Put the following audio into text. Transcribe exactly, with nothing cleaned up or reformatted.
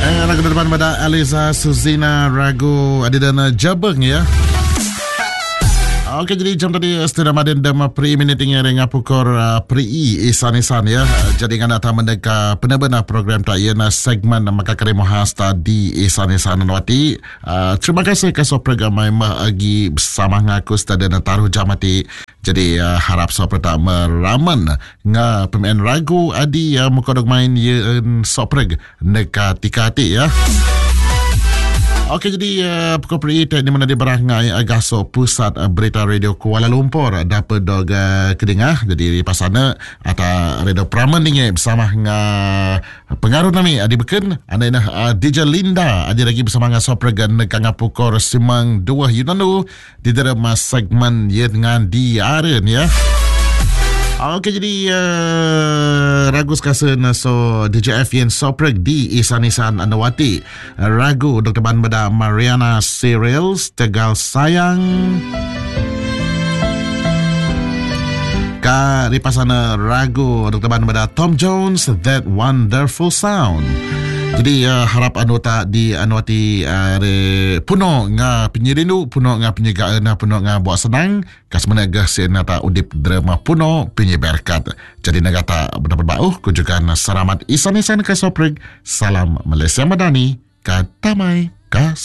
Eh, ragu depan pada Aliza Suzina ragu adidana Jabeng ya. Okey, jadi jam tadi setengah maden dama pri minuting dengan pukul uh, pri isan-isan ya. Jadi ngana ta mendeka benar-benar program ta iana segmen maka kare mohas di isan-isan wati. Uh, terima kasih kasih program mai agi bersama ngaku stadion taruh jamati. Jadi uh, harap so pertama ramen nga pemain ragu adi ya uh, mukodok main ye sopreg neka tikati ya. Okey, jadi uh, pukul peri di mana di berangai agaso pusat uh, berita radio Kuala Lumpur dapat dog uh, kedengah. Jadi di pasana atau radio Pramen ni bersama dengan pengaruh nami adi beken anda ini uh, D J Linda adi lagi bersama dengan sopregan nekanga pukul simang dua Yunanu di dalam segmen ye dengan diaren ya. Okey, jadi uh, ragu sekasa so D J F Yen Sopreg di isan-isan Andawati. Uh, ragu Doktor Ban Bada Mariana Serials Tegal Sayang. Ka ripasana ragu Doktor Ban Bada Tom Jones That Wonderful Sound. Jadi uh, harap anota di Anwati uh, puno nga penyirindu, puno nga penyegaan, puno nga buat senang, kas menaga senata udip drama puno penyeberkat. Jadi negata berdapat bauh kunjungan selamat isan-isan ke Sopreg. Salam Malaysia Madani, katamai kas.